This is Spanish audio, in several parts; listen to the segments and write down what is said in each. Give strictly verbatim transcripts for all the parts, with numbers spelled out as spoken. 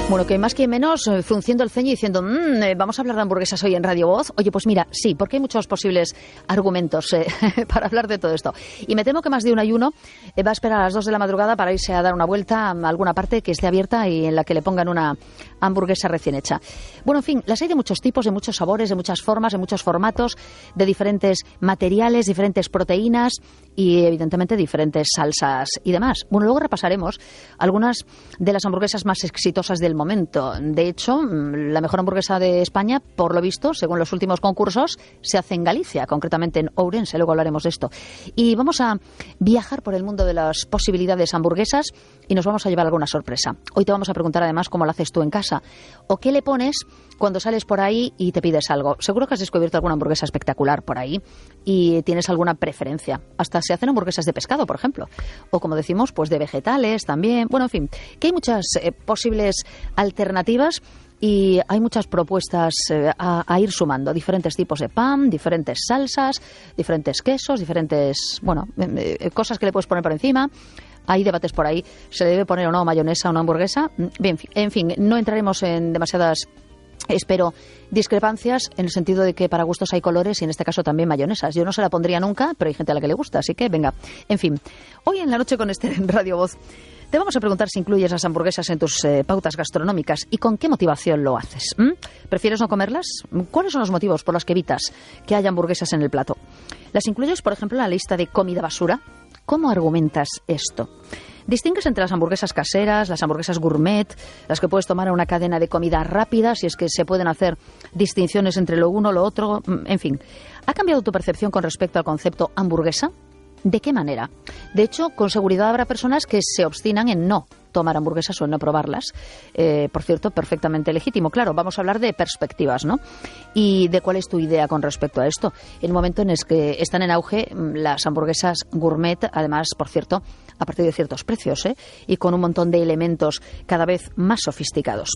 Bueno, que más que menos, eh, frunciendo el ceño y diciendo, mmm, eh, vamos a hablar de hamburguesas hoy en Radio Voz. Oye, pues mira, sí, porque hay muchos posibles argumentos eh, para hablar de todo esto. Y me temo que más de un ayuno eh, va a esperar a las dos de la madrugada para irse a dar una vuelta a alguna parte que esté abierta y en la que le pongan una hamburguesa recién hecha. Bueno, en fin, las hay de muchos tipos, de muchos sabores, de muchas formas, de muchos formatos, de diferentes materiales, diferentes proteínas y, evidentemente, diferentes salsas y demás. Bueno, luego repasaremos algunas de las hamburguesas más exitosas del momento. De hecho, la mejor hamburguesa de España, por lo visto, según los últimos concursos, se hace en Galicia, concretamente en Ourense. Luego hablaremos de esto. Y vamos a viajar por el mundo de las posibilidades hamburguesas y nos vamos a llevar alguna sorpresa. Hoy te vamos a preguntar además cómo lo haces tú en casa o qué le pones cuando sales por ahí y te pides algo. Seguro que has descubierto alguna hamburguesa espectacular por ahí y tienes alguna preferencia. Hasta se hacen hamburguesas de pescado, por ejemplo. O, como decimos, pues de vegetales también. Bueno, en fin, que hay muchas eh, posibles alternativas y hay muchas propuestas eh, a, a ir sumando. Diferentes tipos de pan, diferentes salsas, diferentes quesos, diferentes, bueno, eh, eh, cosas que le puedes poner por encima. Hay debates por ahí. ¿Se le debe poner o no mayonesa a una hamburguesa? Bien, en fin, no entraremos en demasiadas, espero, discrepancias en el sentido de que para gustos hay colores y en este caso también mayonesas. Yo no se la pondría nunca, pero hay gente a la que le gusta, así que venga. En fin, hoy en La Noche con Esther en Radio Voz te vamos a preguntar si incluyes las hamburguesas en tus eh, pautas gastronómicas y con qué motivación lo haces. ¿Mm? ¿Prefieres no comerlas? ¿Cuáles son los motivos por los que evitas que haya hamburguesas en el plato? ¿Las incluyes, por ejemplo, en la lista de comida basura? ¿Cómo argumentas esto? ¿Distingues entre las hamburguesas caseras, las hamburguesas gourmet, las que puedes tomar en una cadena de comida rápida, si es que se pueden hacer distinciones entre lo uno, lo otro? En fin, ¿ha cambiado tu percepción con respecto al concepto hamburguesa? ¿De qué manera? De hecho, con seguridad habrá personas que se obstinan en no tomar hamburguesas o en no probarlas. Eh, por cierto, perfectamente legítimo. Claro, vamos a hablar de perspectivas, ¿no? Y de cuál es tu idea con respecto a esto. En el momento en el que están en auge las hamburguesas gourmet, además, por cierto, a partir de ciertos precios, ¿eh? Y con un montón de elementos cada vez más sofisticados.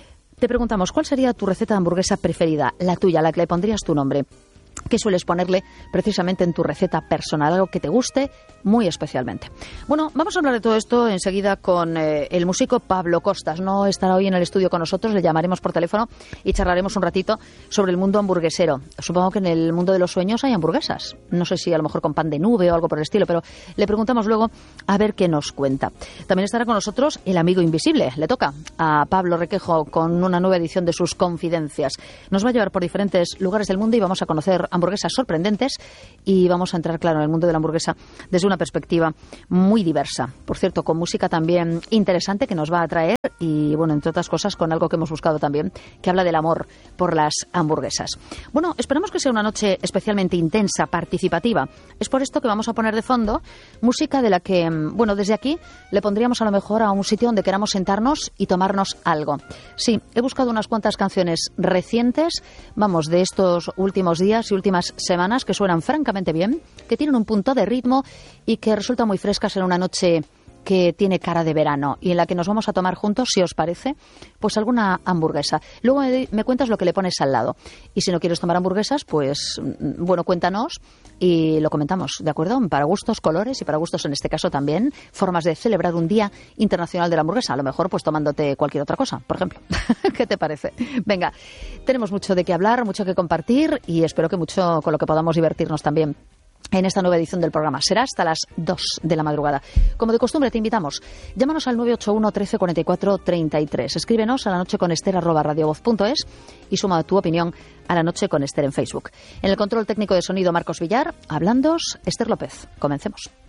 Te preguntamos, ¿cuál sería tu receta de hamburguesa preferida? La tuya, la que le pondrías tu nombre. ¿Qué sueles ponerle precisamente en tu receta personal? Algo que te guste muy especialmente. Bueno, vamos a hablar de todo esto enseguida con eh, el músico Pablo Costas. No estará hoy en el estudio con nosotros, le llamaremos por teléfono y charlaremos un ratito sobre el mundo hamburguesero. Supongo que en el mundo de los sueños hay hamburguesas. No sé si a lo mejor con pan de nube o algo por el estilo, pero le preguntamos luego a ver qué nos cuenta. También estará con nosotros el amigo invisible. Le toca a Pablo Requejo con una nueva edición de sus Confidencias. Nos va a llevar por diferentes lugares del mundo y vamos a conocer hamburguesas sorprendentes y vamos a entrar, claro, en el mundo de la hamburguesa desde una perspectiva muy diversa. Por cierto, con música también interesante que nos va a traer y, bueno, entre otras cosas, con algo que hemos buscado también, que habla del amor por las hamburguesas. Bueno, esperamos que sea una noche especialmente intensa, participativa. Es por esto que vamos a poner de fondo música de la que, bueno, desde aquí le pondríamos a lo mejor a un sitio donde queramos sentarnos y tomarnos algo. Sí, he buscado unas cuantas canciones recientes, vamos, de estos últimos días y últimas semanas que suenan francamente bien, que tienen un punto de ritmo y que resultan muy frescas en una noche que tiene cara de verano y en la que nos vamos a tomar juntos, si os parece, pues alguna hamburguesa. Luego me, me cuentas lo que le pones al lado. Y si no quieres tomar hamburguesas, pues, bueno, cuéntanos y lo comentamos, ¿de acuerdo? Para gustos, colores y para gustos, en este caso, también formas de celebrar un Día Internacional de la Hamburguesa. A lo mejor, pues, tomándote cualquier otra cosa, por ejemplo. ¿Qué te parece? Venga, tenemos mucho de qué hablar, mucho que compartir y espero que mucho con lo que podamos divertirnos también en esta nueva edición del programa. Será hasta las dos de la madrugada. Como de costumbre, te invitamos. Llámanos al nueve ocho uno, trece, cuarenta y cuatro, treinta y tres. Escríbenos a la noche con Esther arroba radiovoz punto es y suma tu opinión a La Noche con Esther en Facebook. En el control técnico de sonido, Marcos Villar. Hablándoos, Esther López. Comencemos.